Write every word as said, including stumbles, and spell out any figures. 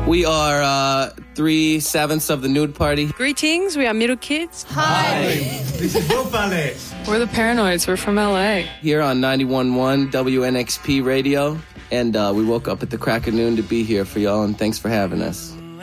We are uh, three sevenths of the Nude Party. Greetings, we are Middle Kids. Hi. This is Wolf Alex. We're the Paranoids. We're from L A. Here on ninety-one point one W N X P Radio. And uh, we woke up at the crack of noon to be here for y'all, and thanks for having us.